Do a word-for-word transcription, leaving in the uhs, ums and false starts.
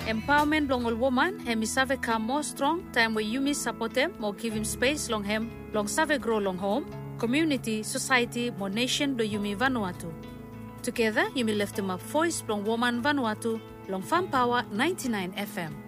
Empowerment long all woman, hemi save come more strong, time where Yumi support them, more give him space long him, long save grow long home, community, society, more nation do Yumi Vanuatu. Together, Yumi lift him up voice long woman Vanuatu, long Farm Power ninety-nine F M.